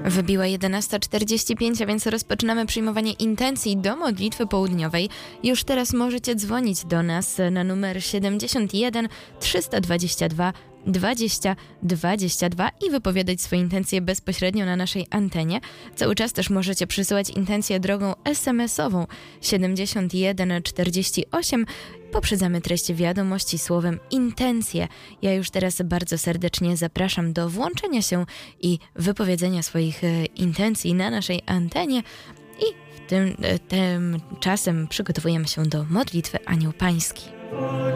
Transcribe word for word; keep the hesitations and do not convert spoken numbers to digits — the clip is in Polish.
Wybiła jedenasta czterdzieści pięć, a więc rozpoczynamy przyjmowanie intencji do modlitwy południowej. Już teraz możecie dzwonić do nas na numer siedemdziesiąt jeden trzysta dwadzieścia dwa dwadzieścia dwadzieścia dwa i wypowiadać swoje intencje bezpośrednio na naszej antenie. Cały czas też możecie przysyłać intencje drogą es em esową siedemdziesiąt jeden czterdzieści osiem. Poprzedzamy treść wiadomości słowem intencje. Ja już teraz bardzo serdecznie zapraszam do włączenia się i wypowiedzenia swoich e, intencji na naszej antenie i w tym, e, tym czasem przygotowujemy się do modlitwy Anioł Pański.